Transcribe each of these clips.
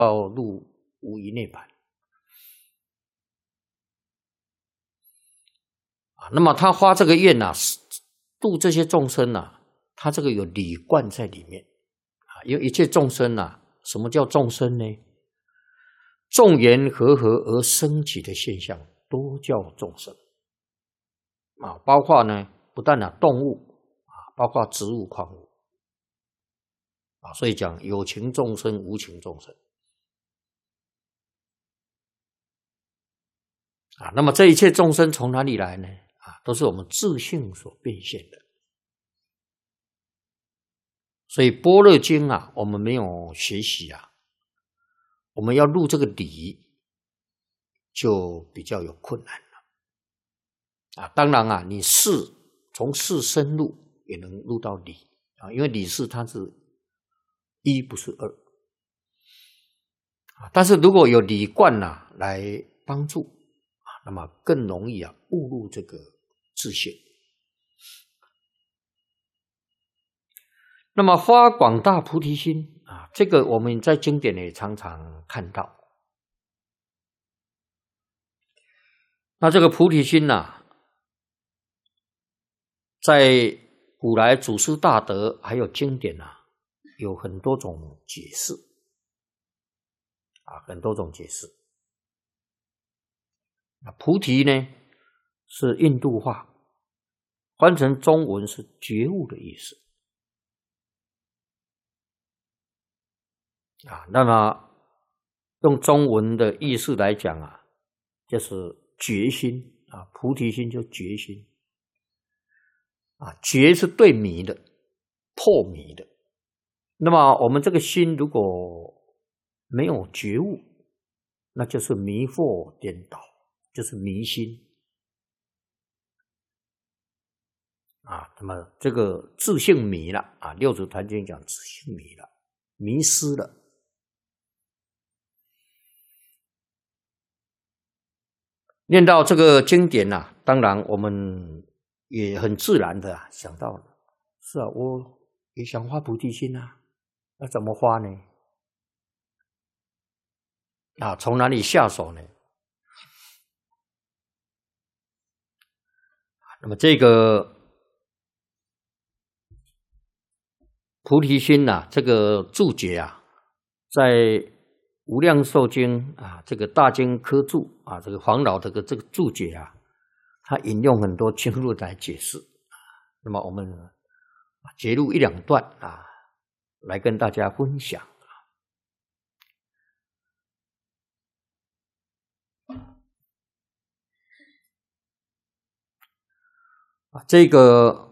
报入无余涅槃。那么他发这个愿度这些众生他这个有理观在里面因为一切众生什么叫众生呢？众缘和合而生起的现象都叫众生包括呢不但动物包括植物矿物所以讲有情众生无情众生那么这一切众生从哪里来呢？都是我们自性所变现的。所以般若经我们没有学习我们要入这个理就比较有困难了当然你从事深入也能入到理因为理事它是一不是二但是如果有理观来帮助那么更容易悟入这个自性。那么发广大菩提心这个我们在经典也常常看到。那这个菩提心在古来祖师大德还有经典有很多种解释很多种解释。菩提呢是印度话，翻成中文是觉悟的意思那么用中文的意思来讲就是决心菩提心就决心决是对迷的，破迷的。那么我们这个心如果没有觉悟，那就是迷惑颠倒，就是迷心那么这个自性迷了六祖坛经讲自性迷了，迷失了。念到这个经典当然我们也很自然的想到了，是我也想发菩提心那怎么发呢？从哪里下手呢？那么这个菩提心这个注解在无量寿经这个大经科注这个黄老的这个注解他引用很多经论来解释那么我们截录一两段来跟大家分享这个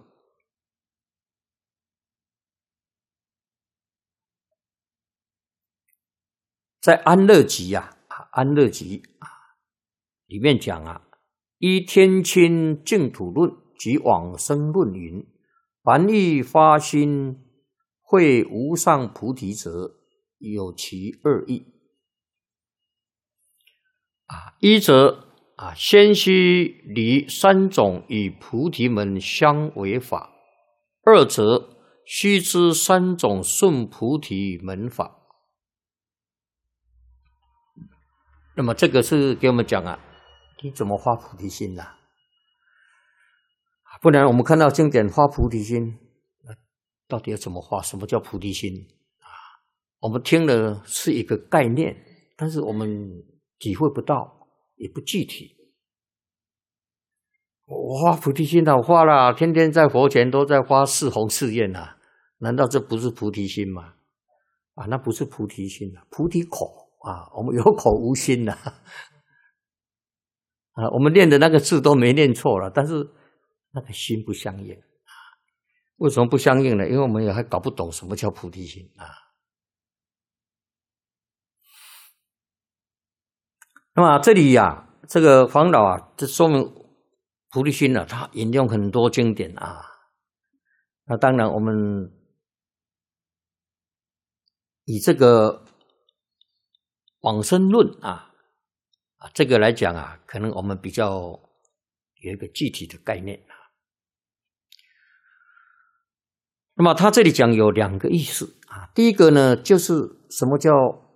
在安乐集安乐集里面讲依天亲净土论及往生论云，凡欲发心会无上菩提者，有其二义一则先须离三种与菩提门相违法，二则须知三种顺菩提门法。那么这个是给我们讲你怎么发菩提心不然我们看到经典发菩提心到底要怎么发？什么叫菩提心我们听了是一个概念，但是我们体会不到，也不具体。我发菩提心我发了，天天在佛前都在发四弘誓愿难道这不是菩提心吗？那不是菩提心菩提口我们有口无心我们念的那个字都没念错了，但是那个心不相应为什么不相应呢？因为我们也还搞不懂什么叫菩提心那么这里这个黄老这说明菩提心他引用很多经典那当然我们以这个往生论这个来讲可能我们比较有一个具体的概念那么他这里讲有两个意思第一个呢就是什么叫